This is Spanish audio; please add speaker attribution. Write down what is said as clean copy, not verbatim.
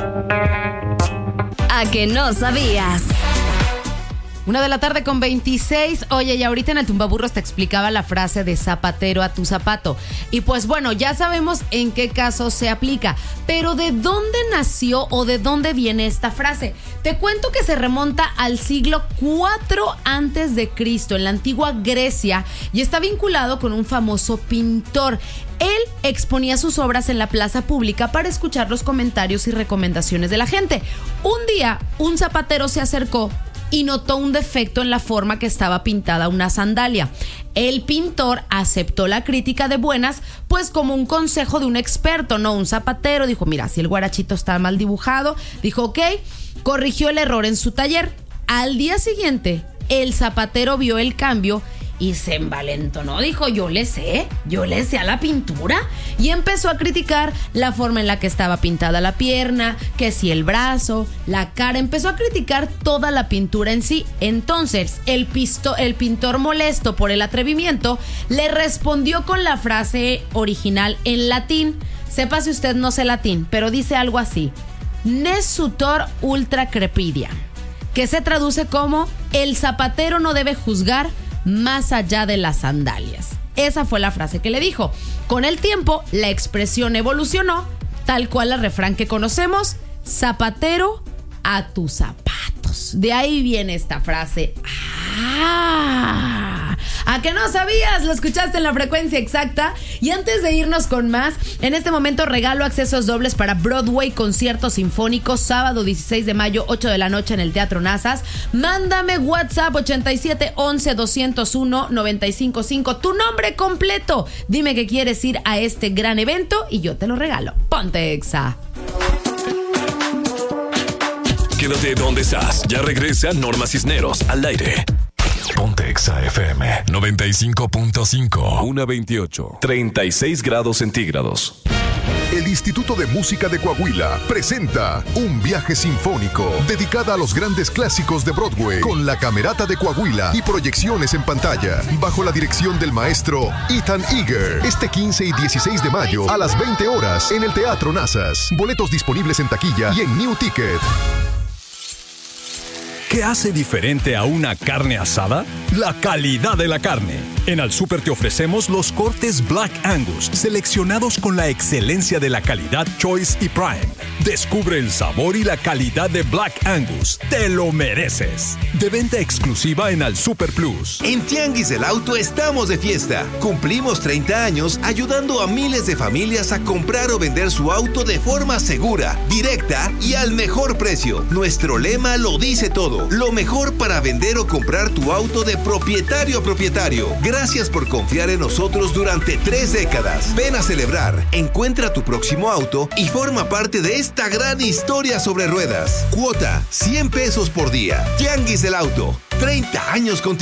Speaker 1: ¿A que no sabías?
Speaker 2: 1:26 p.m. Oye, y ahorita en el Tumbaburros te explicaba la frase de zapatero a tu zapato. Y pues bueno, ya sabemos en qué caso se aplica. Pero ¿de dónde nació o de dónde viene esta frase? Te cuento que se remonta al siglo IV a.C., en la antigua Grecia, y está vinculado con un famoso pintor. Él exponía sus obras en la plaza pública para escuchar los comentarios y recomendaciones de la gente. Un día, un zapatero se acercó y notó un defecto en la forma que estaba pintada una sandalia. El pintor aceptó la crítica de buenas, pues como un consejo de un experto, no un zapatero. Dijo, mira, si el guarachito está mal dibujado, dijo, ok, corrigió el error en su taller. Al día siguiente, el zapatero vio el cambio y se envalentonó, dijo, yo le sé a la pintura, y empezó a criticar la forma en la que estaba pintada la pierna, que si el brazo, la cara, empezó a criticar toda la pintura en sí. Entonces el pintor, molesto por el atrevimiento, le respondió con la frase original en latín. Sepa si usted no sé latín, pero dice algo así: "Nes sutor ultra crepidia", que se traduce como el zapatero no debe juzgar más allá de las sandalias. Esa fue la frase que le dijo. Con el tiempo, la expresión evolucionó, tal cual el refrán que conocemos: zapatero a tus zapatos. De ahí viene esta frase. ¿A que no sabías? Lo escuchaste en la frecuencia exacta. Y antes de irnos con más, en este momento regalo accesos dobles para Broadway, concierto sinfónico, sábado 16 de mayo, 8 de la noche en el Teatro Nazas. Mándame WhatsApp 87 11 201 955, tu nombre completo. Dime que quieres ir a este gran evento y yo te lo regalo. Ponte Exa.
Speaker 3: Quédate donde estás. Ya regresa Norma Cisneros al aire. Ponte Exa FM 95.5. 1:28. 36 grados centígrados.
Speaker 4: El Instituto de Música de Coahuila presenta un viaje sinfónico dedicada a los grandes clásicos de Broadway con la Camerata de Coahuila y proyecciones en pantalla bajo la dirección del maestro Ethan Eager. Este 15 y 16 de mayo a las 20 horas en el Teatro Nazas. Boletos disponibles en taquilla y en New Ticket.
Speaker 5: ¿Qué hace diferente a una carne asada? La calidad de la carne. En Al Súper te ofrecemos los cortes Black Angus, seleccionados con la excelencia de la calidad Choice y Prime. Descubre el sabor y la calidad de Black Angus. ¡Te lo mereces! De venta exclusiva en Al Súper Plus.
Speaker 6: En Tianguis del Auto estamos de fiesta. Cumplimos 30 años ayudando a miles de familias a comprar o vender su auto de forma segura, directa y al mejor precio. Nuestro lema lo dice todo. Lo mejor para vender o comprar tu auto de propietario a propietario. Gracias por confiar en nosotros durante 3 décadas. Ven a celebrar, encuentra tu próximo auto y forma parte de esta gran historia sobre ruedas. Cuota, $100 por día. Tianguis del Auto, 30 años contigo.